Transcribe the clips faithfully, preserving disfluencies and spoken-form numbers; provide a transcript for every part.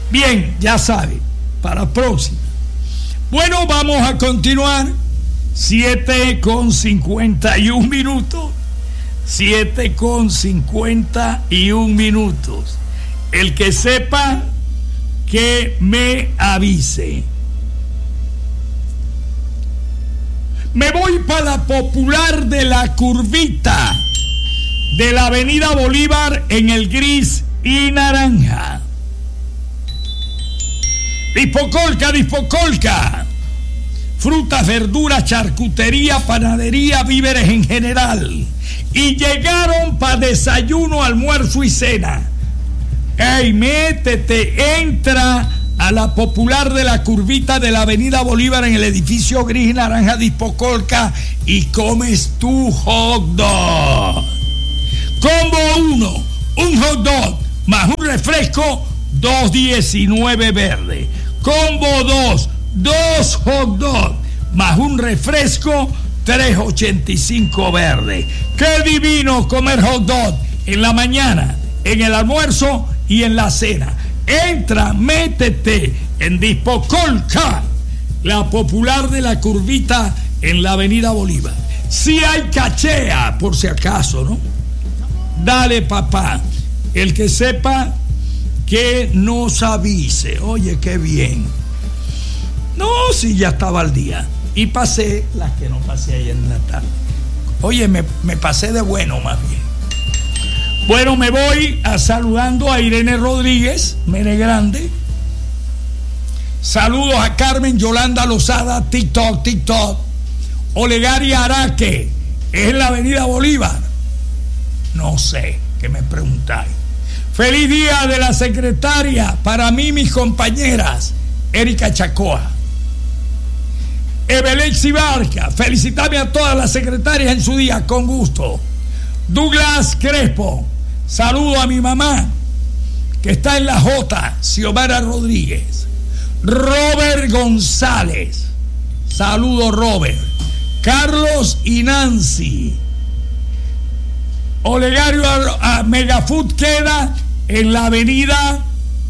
Bien, ya sabe, para próxima. Bueno, vamos a continuar. siete con cincuenta y un minutos. siete con cincuenta y un minutos. El que sepa, que me avise. Me voy para la popular de la curvita de la avenida Bolívar en el gris y naranja. Dispocolca, Dispocolca. Frutas, verduras, charcutería, panadería, víveres en general. Y llegaron para desayuno, almuerzo y cena. ¡Ey, métete! Entra a la popular de la curvita de la avenida Bolívar en el edificio gris y naranja Dispocolca y comes tu hot dog. Combo uno, un hot dog más un refresco, dos diecinueve verde. Combo dos, dos hot dog más un refresco, tres ochenta y cinco verde. ¡Qué divino comer hot dog en la mañana, en el almuerzo y en la cena! Entra, métete en Dispocolca, la popular de la curvita en la avenida Bolívar. Si hay cachea, por si acaso, ¿no? Dale, papá. El que sepa, que nos avise. Oye, qué bien. No, si ya estaba al día. Y pasé las que no pasé ayer en la tarde. Oye, me, me pasé de bueno más bien. Bueno, me voy a saludando a Irene Rodríguez, Mene Grande. Saludos a Carmen Yolanda Lozada, TikTok, TikTok. Olegaria Araque, ¿es en la avenida Bolívar? No sé, ¿qué me preguntáis? Feliz día de la secretaria para mí, mis compañeras. Erika Chacoa. Evelexi Barca, felicitame a todas las secretarias en su día, con gusto. Douglas Crespo, saludo a mi mamá, que está en la J, Xiomara Rodríguez. Robert González, saludo Robert. Carlos y Nancy. Olegario a, a Megafood queda en la avenida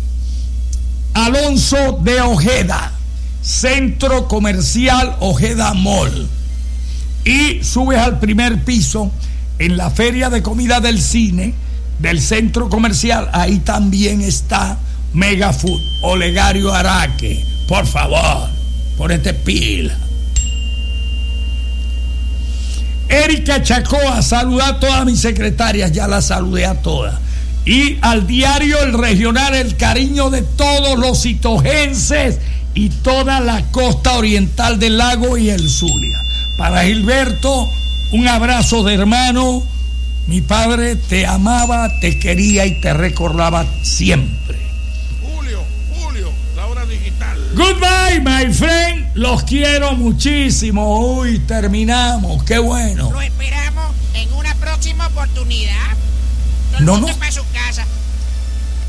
Alonso de Ojeda, Centro Comercial Ojeda Mall. Y subes al primer piso en la feria de comida del cine del centro comercial. Ahí también está Megafood. Olegario Araque, por favor, ponete pila. Erika Chacoa, saluda a todas mis secretarias, ya las saludé a todas. Y al diario El Regional, el cariño de todos los itogenses y toda la costa oriental del lago y el Zulia. Para Gilberto, un abrazo de hermano. Mi padre te amaba, te quería y te recordaba siempre. Julio, Julio, la hora digital. Goodbye, my friend. Los quiero muchísimo. Uy, terminamos. Qué bueno. Lo esperamos en una próxima oportunidad. Todo el No, mundo no. para su casa.